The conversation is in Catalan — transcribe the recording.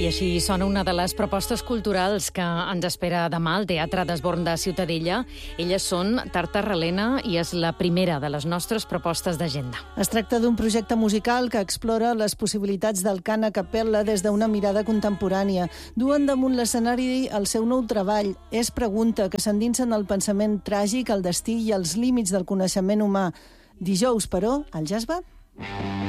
així sona una de les propostes culturals que ens espera demà al Teatre d'Esborn de Ciutadella. Elles són Tartarralena i és la primera de les nostres propostes d'agenda. Es tracta d'un projecte musical que explora les possibilitats del cant a capella des d'una mirada contemporània. Duen damunt l'escenari el seu nou treball. És pregunta, que s'endinsa en el pensament tràgic, el destí i els límits del coneixement humà. Dijous, però, al Jazz Bar?